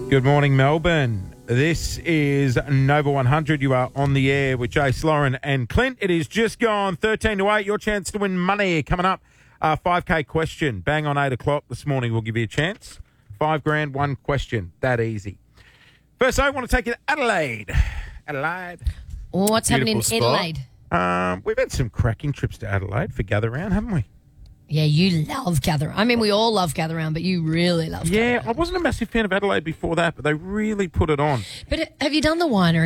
Good morning, Melbourne. This is Nova 100. You are on the air with Jace, Lauren and Clint. It is just gone 13 to 8. Your chance to win money coming up. 5K question. Bang on 8 o'clock this morning. We'll give you a chance. $5,000, one question. That easy. First, I want to take you to Adelaide. Adelaide. What's happening in Adelaide? We've had some cracking trips to Adelaide for Gather Round, haven't we? Yeah, you love Gather Round. I mean, we all love Gather Round, but you really love Gather Round. Yeah, I wasn't a massive fan of Adelaide before that, but they really put it on. But have you done the winery?